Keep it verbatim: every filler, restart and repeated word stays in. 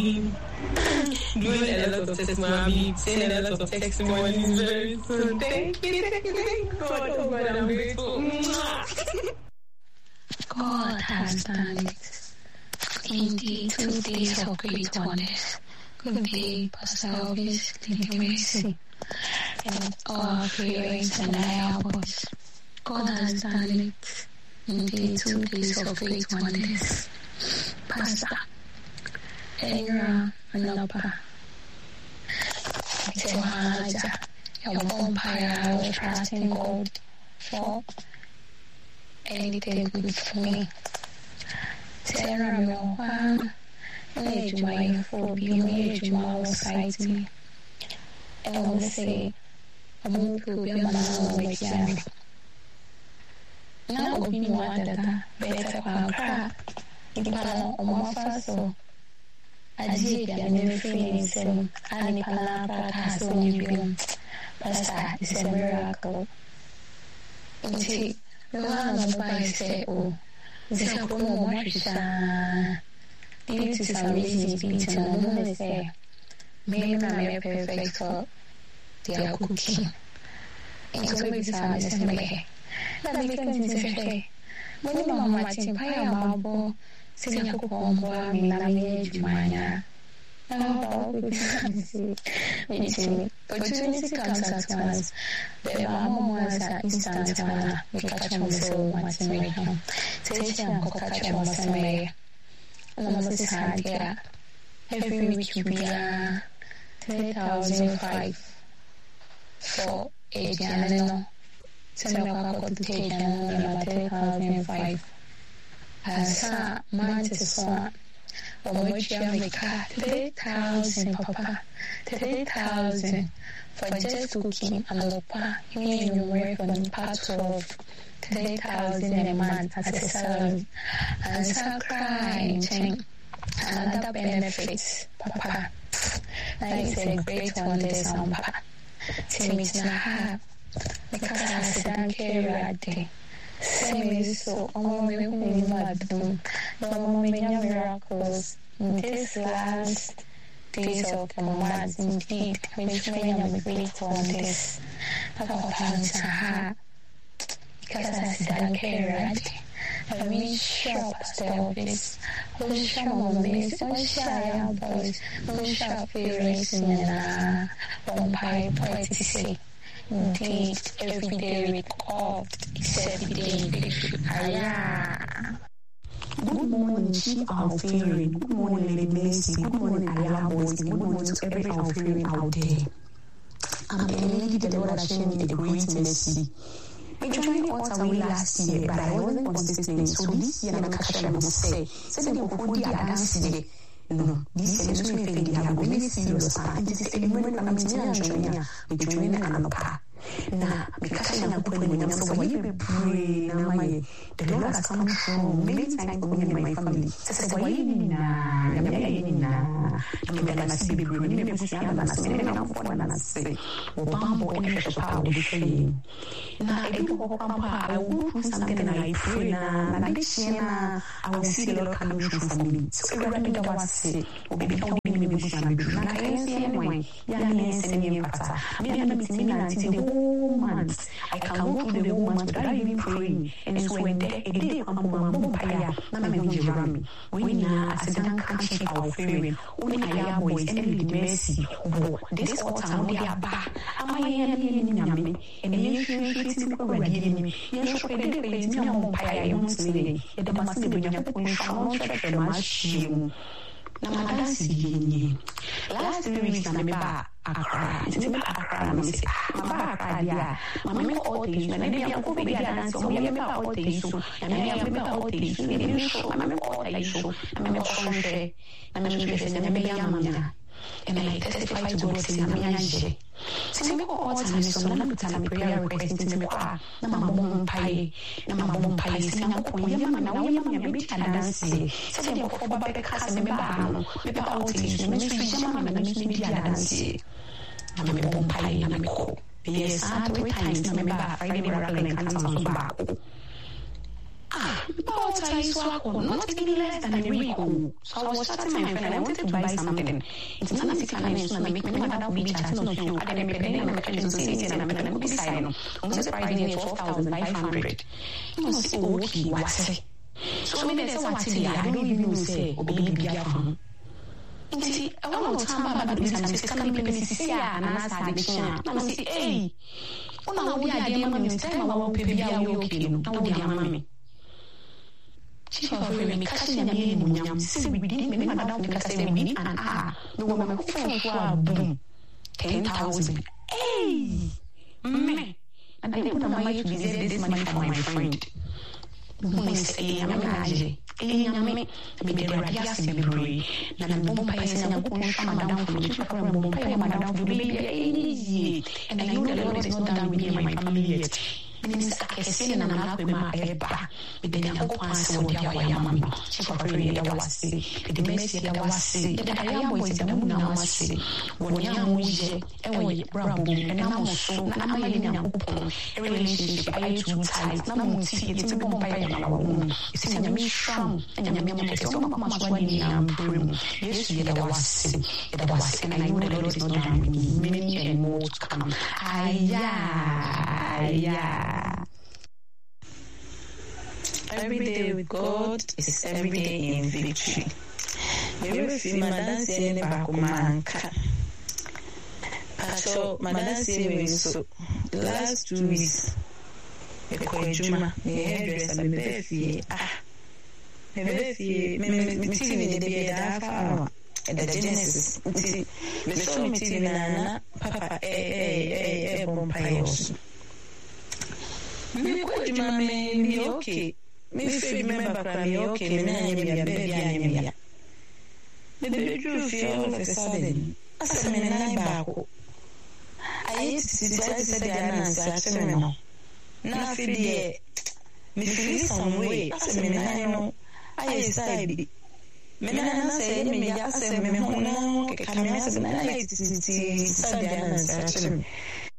doing a lot of testimony, saying a lot of testimonies very soon. Thank you, thank you, thank God. Oh God, I'm grateful. God has done it. Indeed, two days of great wonders. Good day, Pastor Elvis, Lady Mercy, and all our parents and our boys. God has done it. Indeed, two days of great wonders. Pastor, Era, Anopa, Tewaja, your vampire was trusting God for anything good for me. Sarah Milwan, age my phobia, age my society. And I will say, a move to be a man with Yami. Now, will be one that better crack. In Pala or more fast. I did get a free and I Pala has only been. Pastor is a miracle. Indeed, no one by say, oh. This is a poor Marissa. Due to some reasons, beaten on the say, maybe I'm perfect for their cooking. And so maybe some assembly. Let me continue to say, when you are watching Pia Marble, sing a cook on board, me, I made you mine. Now, opportunity comes at once. The mamma was an instant one. We catch on so much in home. Take him, catch on some way. Almost his hand here. Every week you be three thousand five for eight piano. Send me a to take him three thousand five. As a man to swan. Or which you make three thousand, Papa, three thousand for just cooking and lopa. You mean you work on part of three thousand a month as a salary and so crying and other benefits, Papa. That is a great one, this on Papa. Timmy to have because I said, carry a day. Same so only whom mad do no many miracles in this last days of the month, indeed, which many of the great wonders of our hands are because I said, carry I mean, sharp service, who shall miss, who shall boys, who shall parents in a vampire party. Indeed, every day we called, it's every day. Good morning, Chief Alfarian. Good morning, Lady Mercy. Good morning, Ayala Boys. Good morning to every Alfarian out there. I'm a lady the Lord has shown me a great mercy. I joined the altar way last year, but I wasn't consistent. So this year, I'm going to say, say the Opodi Adansi. No, this year, so if they have really serious part, it is a moment I'm joining, joining Anopa. Now, because I'm putting in so when you pray, now my the Lord has come through many times for me and my family. Says, why na, na, na, na, na, see baby, maybe we see na, say, na, for na, say, Obama, and the power of the now, I do hope I will do something and I pray na, na, this year, I will see the Lord coming through for me. So, I read the was say, or baby, how many we should be doing. I can't see anyway. Young men send me a pata. Maybe I'm meeting until the whole month. I can go through the whole month without even praying. And it's when there a day I'm a vampire. Now I'm going to ram. When I said, I can't keep our fearing. Only I am boys and Lady Mercy. This altar, only a bar. Am I in Yami? And you should treat me already. You should pay the place. Me a vampire. You must say, the must be when you're going to church and machine. Now, I see last three weeks, I'm about Accra. It's about Accra. I'm say, I'm about Accra. Yeah, I'm make all these. And maybe I'm going to be a dancer. Maybe I'm about all these. And maybe I'm about all these. Maybe I'm sure I'm all these. I'm a country. I'm a country. And maybe I'm and I testify to God to me and so me all time so na put am prayer request to me kwa na mama pai na mama pai say na ko yama na wo yama me bi dance say dem ko baba be kasa me ba no me ba out is me so yama na me bi dance na me mama pai na me ko yes at three times na me ba Friday miracle and can so ba ah About I swap not even less than a week. So I was chatting my friend, I wanted to buy something. It's an African name, so I make my mother will be chatting of you. I didn't pay them to say it, and I'm going to be silent. I'm just pricing it twelve thousand five hundred. You know, see, okay, what's it? So maybe there's what I don't even know, say, or baby, be a fun. Nti I want to tell my baby that she's coming to see and ask her addiction. And I say, hey, oh, we are dear mommy, tell my one baby, are you okay? Now, dear mommy. She was really catching a million. See, we didn't make my dog because I said we need an hour. No woman who fell boom. Ten thousand. Hey, me. And I put on my to reserve this money for my friend. Who say, I'm a magic. Hey, me, maybe the radias be brave. And I'm bumping and I'm going to madame for the children and bumping madame for baby. And I know the Lord is not done with me and my family yet. Minister, I say, and I'm not with my eba. With the young ones, what they are, mamma. She for free, I was say. The message I was say. The young boys, the moon, I was say. When young Wije, Ewe, Brabo, and I'm so, I'm a young a relationship, I too tight. Now, see, it's a bomb by our woman. It's in a me strong, and a mamma is so much money. I'm brim. Yes, yet I was sick. Yet I was sick, and I know the Lord is not done with me. Many and more to come. Aye, yeah. Every day with God is every day in victory. Maybe if Madame say ne bakumanka. Acho Madame say we so last two weeks. Ekojuma, me hairdresser me befi. Ah. Me befi, me me me T V de be da fa. E da Genesis. Nti me so me T V na papa eh eh eh eh bompayos. Me ekojuma me me okay. Me feel remember crying, okay, me na nyamia, baby anyamia. The baby feel all of a sudden. As a man I back. I hate to try to say the answer to me now. Now feel the me feel some way. As a man I know. I say me na say me ya say me ho na ke kamera say na like to say the answer to me.